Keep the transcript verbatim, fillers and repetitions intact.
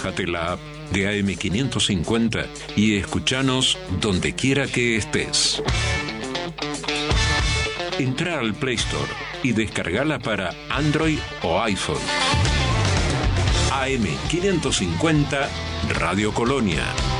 bájate la app de A M quinientos cincuenta y escuchanos donde quiera que estés. Entra al Play Store y descargala para Android o iPhone. A M quinientos cincuenta Radio Colonia.